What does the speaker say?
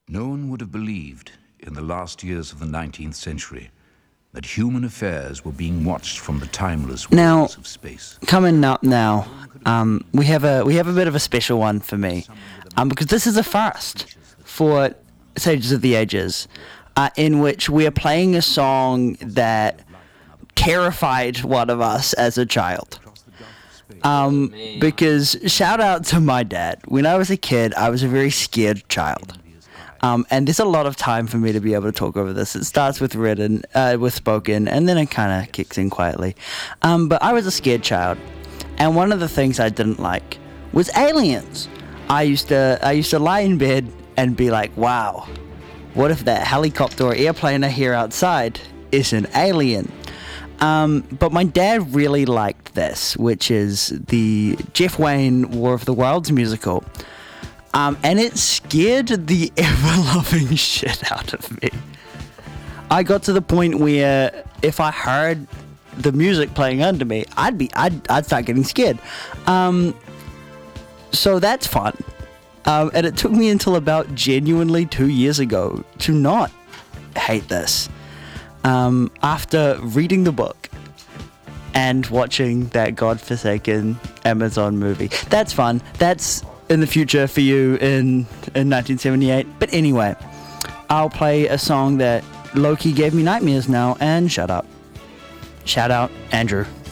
No one would have believed in the last years of the 19th century that human affairs were being watched from the timeless worlds of space. Coming up now, we have a bit of a special one for me, because this is a first for Sages of the Ages, in which we are playing a song that terrified one of us as a child. Because shout out to my dad. When I was a kid, I was a very scared child. And there's a lot of time for me to be able to talk over this. It starts with written, with spoken, and then it kind of kicks in quietly. But I was a scared child, and one of the things I didn't like was aliens. I used to lie in bed and be like, wow, what if that helicopter or airplane I hear outside is an alien? But my dad really liked this, which is the Jeff Wayne War of the Worlds musical. And it scared the ever-loving shit out of me. I got to the point where if I heard the music playing under me, I'd start getting scared. So that's fun. And it took me until about genuinely 2 years ago to not hate this. After reading the book and watching that godforsaken Amazon movie. That's fun. That's in the future for you in 1978. But anyway, I'll play a song that Loki gave me nightmares now, and shut up. Shout out, Andrew.